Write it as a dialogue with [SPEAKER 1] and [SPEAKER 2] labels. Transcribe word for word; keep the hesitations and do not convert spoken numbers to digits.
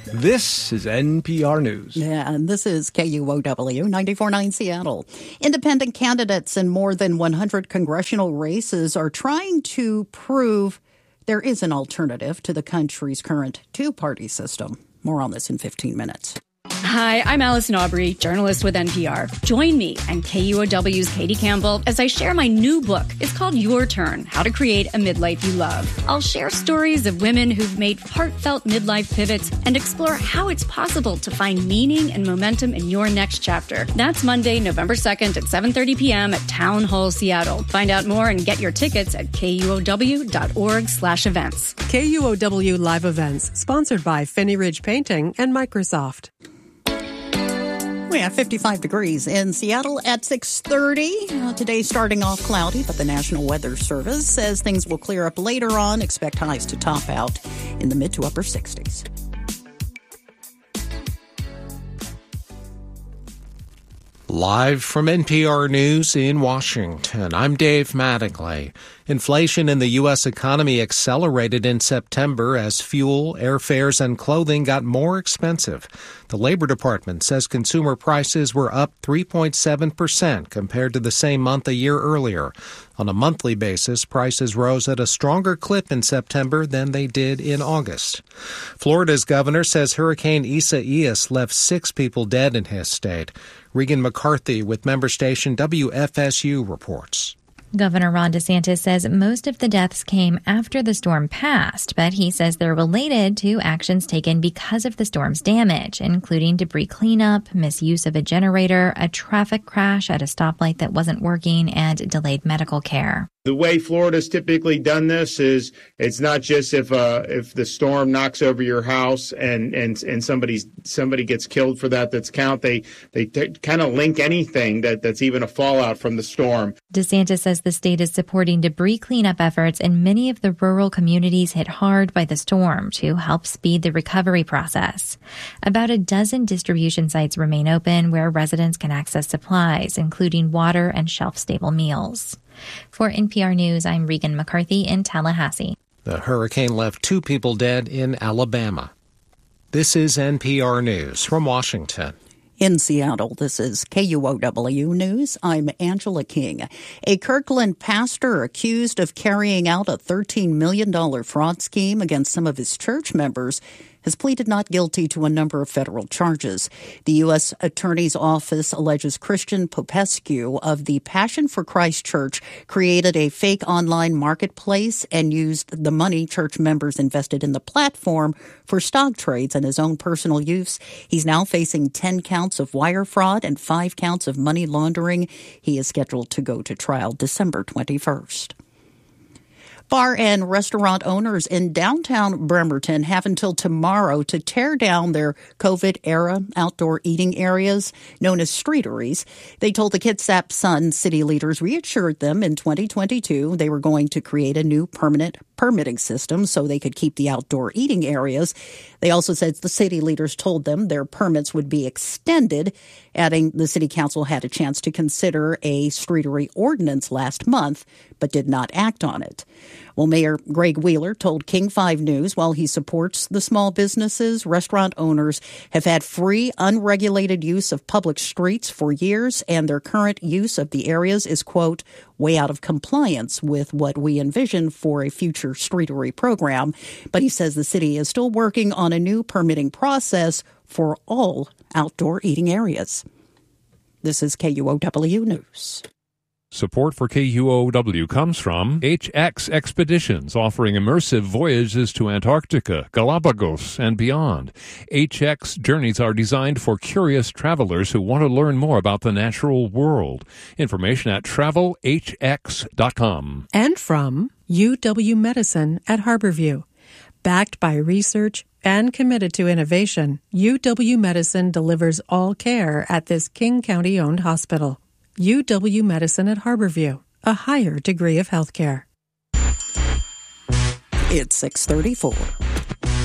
[SPEAKER 1] This is N P R News.
[SPEAKER 2] Yeah, and this is K U O W ninety-four point nine Seattle. Independent candidates in more than one hundred congressional races are trying to prove there is an alternative to the country's current two-party system. More on this in fifteen minutes.
[SPEAKER 3] Hi, I'm Allison Aubrey, journalist with N P R. Join me and K U O W's Katie Campbell as I share my new book. It's called Your Turn, How to Create a Midlife You Love. I'll share stories of women who've made heartfelt midlife pivots and explore how it's possible to find meaning and momentum in your next chapter. That's Monday, November second at seven thirty p.m. at Town Hall Seattle. Find out more and get your tickets at kuow.org slash events.
[SPEAKER 4] K U O W Live Events, sponsored by Finney Ridge Painting and Microsoft.
[SPEAKER 2] We have fifty-five degrees in Seattle at six thirty. Uh, today starting off cloudy, but the National Weather Service says things will clear up later on. Expect highs to top out in the mid to upper sixties.
[SPEAKER 5] Live from N P R News in Washington, I'm Dave Mattingly. Inflation in the U S economy accelerated in September as fuel, airfares, and clothing got more expensive. The Labor Department says consumer prices were up three point seven percent compared to the same month a year earlier. On a monthly basis, prices rose at a stronger clip in September than they did in August. Florida's governor says Hurricane Isaias left six people dead in his state. Regan McCarthy with member station W F S U reports.
[SPEAKER 6] Governor Ron DeSantis says most of the deaths came after the storm passed, but he says they're related to actions taken because of the storm's damage, including debris cleanup, misuse of a generator, a traffic crash at a stoplight that wasn't working, and delayed medical care.
[SPEAKER 7] The way Florida's typically done this is it's not just if uh, if the storm knocks over your house and and and somebody's somebody gets killed for that. That's count. They they t- kind of link anything that that's even a fallout from the storm.
[SPEAKER 6] DeSantis says the state is supporting debris cleanup efforts in many of the rural communities hit hard by the storm to help speed the recovery process. About a dozen distribution sites remain open where residents can access supplies, including water and shelf-stable meals. For N P R News, I'm Regan McCarthy in Tallahassee.
[SPEAKER 5] The hurricane left two people dead in Alabama. This is N P R News from Washington.
[SPEAKER 2] In Seattle, this is K U O W News. I'm Angela King. A Kirkland pastor accused of carrying out a thirteen million dollars fraud scheme against some of his church members has pleaded not guilty to a number of federal charges. The U S Attorney's Office alleges Christian Popescu of the Passion for Christ Church created a fake online marketplace and used the money church members invested in the platform for stock trades and his own personal use. He's now facing ten counts of wire fraud and five counts of money laundering. He is scheduled to go to trial December twenty-first. Bar and restaurant owners in downtown Bremerton have until tomorrow to tear down their COVID-era outdoor eating areas known as streeteries. They told the Kitsap Sun city leaders reassured them in twenty twenty-two they were going to create a new permanent permitting system so they could keep the outdoor eating areas. They also said the city leaders told them their permits would be extended, adding the city council had a chance to consider a streetery ordinance last month, but did not act on it. Well, Mayor Greg Wheeler told King five News while he supports the small businesses, restaurant owners have had free, unregulated use of public streets for years, and their current use of the areas is, quote, way out of compliance with what we envision for a future streetery program. But he says the city is still working on a new permitting process for all outdoor eating areas. This is K U O W News.
[SPEAKER 8] Support for K U O W comes from H X Expeditions, offering immersive voyages to Antarctica, Galapagos, and beyond. H X journeys are designed for curious travelers who want to learn more about the natural world. Information at travel h x dot com.
[SPEAKER 4] And from U W Medicine at Harborview. Backed by research and committed to innovation, U W Medicine delivers all care at this King County-owned hospital. U W Medicine at Harborview, a higher degree of health care.
[SPEAKER 2] It's six thirty-four.